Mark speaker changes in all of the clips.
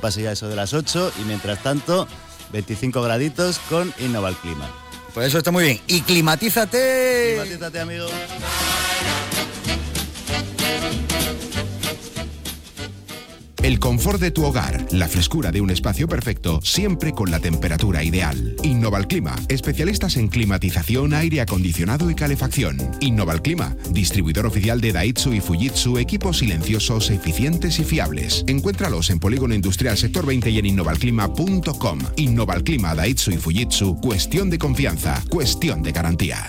Speaker 1: pase ya eso de las 8 y mientras tanto 25 graditos con Innoval Clima.
Speaker 2: Pues eso está muy bien. Y climatízate.
Speaker 1: Climatízate, amigo.
Speaker 3: El confort de tu hogar, la frescura de un espacio perfecto, siempre con la temperatura ideal. Innoval Clima, especialistas en climatización, aire acondicionado y calefacción. Innoval Clima, distribuidor oficial de Daitsu y Fujitsu, equipos silenciosos, eficientes y fiables. Encuéntralos en Polígono Industrial Sector 20 y en innovalclima.com. Innoval Clima, Daitsu y Fujitsu, cuestión de confianza, cuestión de garantía.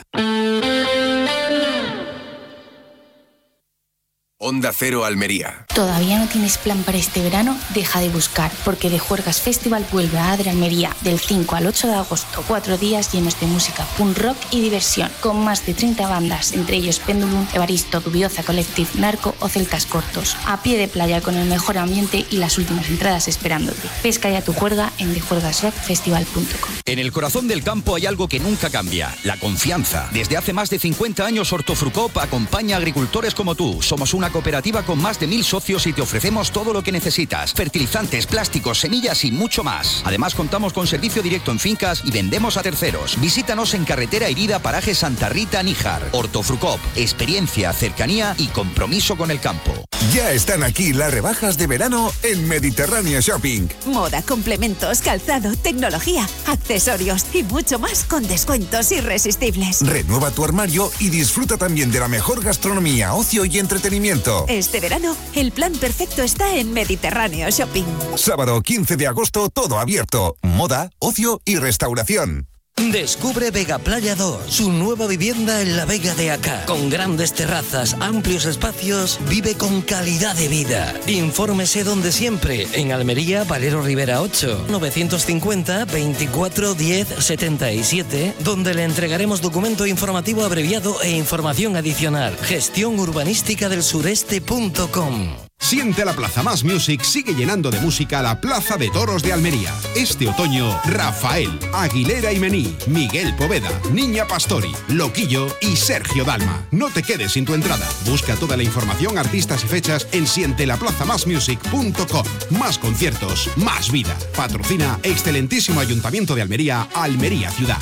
Speaker 4: Onda Cero Almería.
Speaker 5: ¿Todavía no tienes plan para este verano? Deja de buscar, porque The Juergas Festival vuelve a Adra Almería del 5 al 8 de agosto. 4 días llenos de música, punk rock y diversión, con más de 30 bandas, entre ellos Pendulum, Evaristo, Dubioza Collective, Narco o Celtas Cortos. A pie de playa con el mejor ambiente y las últimas entradas esperándote. Pesca ya tu juerga en thejuergasrockfestival.com.
Speaker 6: En el corazón del campo hay algo que nunca cambia, la confianza. Desde hace más de 50 años Hortofrucop acompaña a agricultores como tú. Somos una cooperativa con más de 1000 socios y te ofrecemos todo lo que necesitas. Fertilizantes, plásticos, semillas y mucho más. Además contamos con servicio directo en fincas y vendemos a terceros. Visítanos en Carretera Herida, Paraje Santa Rita, Níjar. Hortofrucop, experiencia, cercanía y compromiso con el campo.
Speaker 7: Ya están aquí las rebajas de verano en Mediterráneo Shopping.
Speaker 8: Moda, complementos, calzado, tecnología, accesorios y mucho más con descuentos irresistibles.
Speaker 7: Renueva tu armario y disfruta también de la mejor gastronomía, ocio y entretenimiento.
Speaker 8: Este verano, el plan perfecto está en Mediterráneo Shopping.
Speaker 7: Sábado 15 de agosto, todo abierto. Moda, ocio y restauración.
Speaker 9: Descubre Vega Playa 2, su nueva vivienda en la Vega de Acá. Con grandes terrazas, amplios espacios, vive con calidad de vida. Infórmese donde siempre, en Almería, Valero Rivera 8, 950 24 10 77, donde le entregaremos documento informativo abreviado e información adicional. Gestión urbanística del sureste.com.
Speaker 3: Siente la Plaza Más Music sigue llenando de música la Plaza de Toros de Almería. Este otoño, Rafael, Aguilera y Mení, Miguel Poveda, Niña Pastori, Loquillo y Sergio Dalma. No te quedes sin tu entrada. Busca toda la información, artistas y fechas en sientelaplazamasmusic.com. Más conciertos, más vida. Patrocina excelentísimo Ayuntamiento de Almería, Almería Ciudad.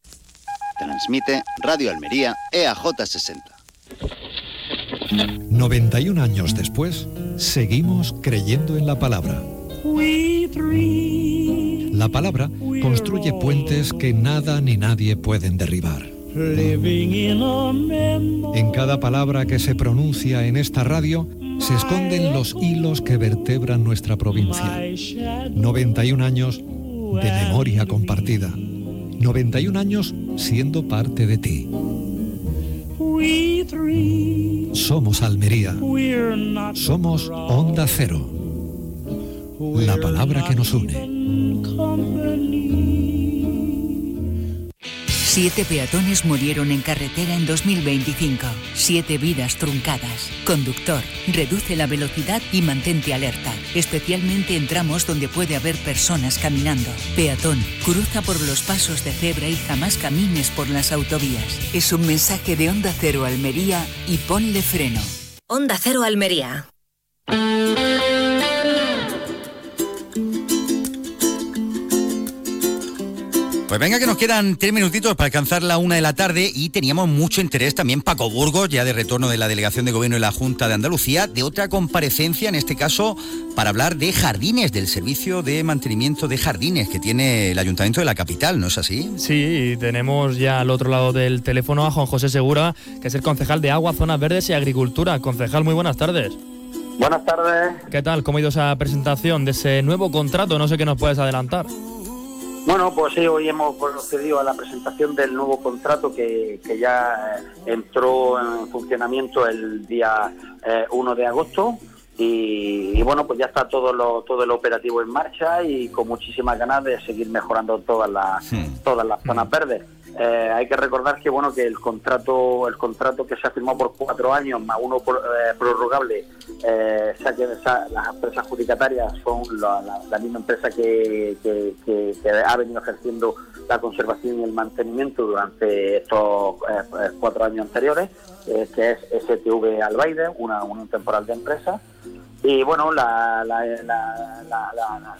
Speaker 1: Transmite Radio Almería EAJ 60.
Speaker 10: 91 años después, seguimos creyendo en la palabra. La palabra construye puentes que nada ni nadie pueden derribar. En cada palabra que se pronuncia en esta radio, se esconden los hilos que vertebran nuestra provincia. 91 años de memoria compartida. 91 años siendo parte de ti. Somos Almería. Somos Onda Cero. La palabra que nos une.
Speaker 11: 7 peatones murieron en carretera en 2025. 7 vidas truncadas. Conductor, reduce la velocidad y mantente alerta, especialmente en tramos donde puede haber personas caminando. Peatón, cruza por los pasos de cebra y jamás camines por las autovías. Es un mensaje de Onda Cero Almería y ponle freno.
Speaker 12: Onda Cero Almería.
Speaker 2: Pues venga que nos quedan 3 minutitos para alcanzar la 1 de la tarde y teníamos mucho interés también Paco Burgos, ya de retorno de la Delegación de Gobierno de la Junta de Andalucía, de otra comparecencia, en este caso para hablar de jardines, del servicio de mantenimiento de jardines que tiene el Ayuntamiento de la capital, ¿no es así?
Speaker 13: Sí, tenemos ya al otro lado del teléfono a Juan José Segura, que es el concejal de Agua, Zonas Verdes y Agricultura. Concejal, muy buenas tardes.
Speaker 14: Buenas tardes.
Speaker 13: ¿Qué tal? ¿Cómo ha ido esa presentación de ese nuevo contrato? No sé qué nos puedes adelantar.
Speaker 14: Bueno, pues sí, hoy hemos procedido a la presentación del nuevo contrato que ya entró en funcionamiento el día 1 de agosto y bueno, pues ya está todo el operativo en marcha y con muchísimas ganas de seguir mejorando todas las zonas verdes. Hay que recordar que bueno que el contrato que se ha firmado por 4 años más uno prorrogable, las empresas adjudicatarias son la misma empresa que ha venido ejerciendo la conservación y el mantenimiento durante estos 4 años anteriores, que es STV Albaide, una unión temporal de empresas. Y bueno, la